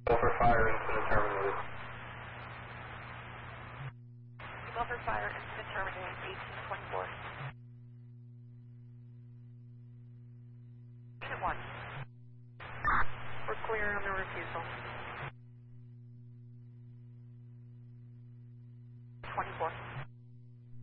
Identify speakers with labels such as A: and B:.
A: For fire incident terminated.
B: Signal for fire incident terminated, 1824. Unit 1. We're clear on the refusal.